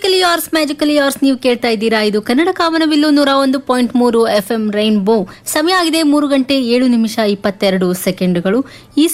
Musically ಯಾರ್ಸ್ magically ಯಾರ್ಸ್ ನೀವು ಕೇಳ್ತಾ ಇದ್ದೀರಾ. ಇದು ಕನ್ನಡ ಕಾಮನಬಿಲ್ಲು 101.3 FM ರೈನ್ಬೋ. ಸಮಯ ಆಗಿದೆ 3 ಗಂಟೆ 7 ನಿಮಿಷ 22 ಸೆಕೆಂಡುಗಳು. ಈ